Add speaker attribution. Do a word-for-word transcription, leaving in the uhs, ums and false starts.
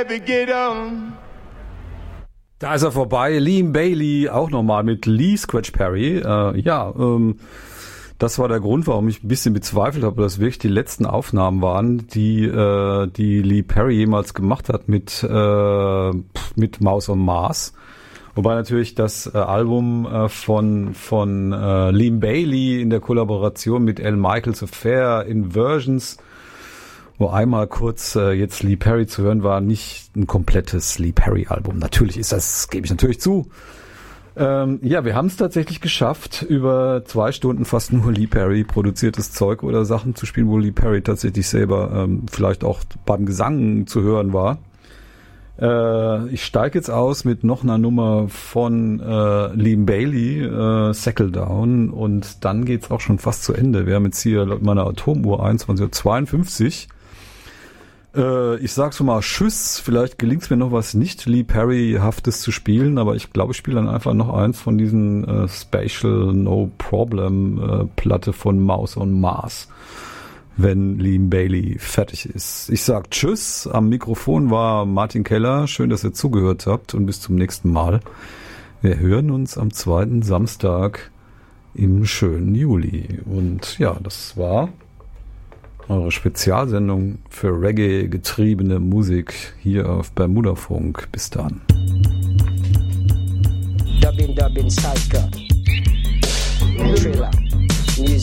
Speaker 1: Da ist er vorbei. Liam Bailey auch nochmal mit Lee Scratch Perry. Äh, ja, ähm, das war der Grund, warum ich ein bisschen bezweifelt habe, dass wirklich die letzten Aufnahmen waren, die äh, die Lee Perry jemals gemacht hat mit äh, mit Mouse on Mars. Wobei natürlich das äh, Album äh, von von äh, Liam Bailey in der Kollaboration mit Al Michaels Affair in Versions, wo einmal kurz äh, jetzt Lee Perry zu hören war, nicht ein komplettes Lee Perry Album. Natürlich ist das, gebe ich natürlich zu. Ähm, ja, wir haben es tatsächlich geschafft, über zwei Stunden fast nur Lee Perry produziertes Zeug oder Sachen zu spielen, wo Lee Perry tatsächlich selber ähm, vielleicht auch beim Gesang zu hören war. Äh, ich steige jetzt aus mit noch einer Nummer von äh, Liam Bailey, äh, Settle Down, und dann geht's auch schon fast zu Ende. Wir haben jetzt hier laut meiner Atomuhr einundzwanzig Uhr zweiundfünfzig. Äh, ich sag so mal Tschüss, vielleicht gelingt's mir noch was nicht Lee Perry-haftes zu spielen, aber ich glaube, ich spiele dann einfach noch eins von diesen äh, Spatial No Problem äh, Platte von Mouse on Mars, wenn Liam Bailey fertig ist. Ich sag Tschüss, am Mikrofon war Martin Keller, schön, dass ihr zugehört habt, und bis zum nächsten Mal. Wir hören uns am zweiten Samstag im schönen Juli, und ja, das war eure Spezialsendung für Reggae-getriebene Musik hier auf Bermudafunk. Bis dann.
Speaker 2: Dubbing, dubbing, Psycho. Thriller. Music.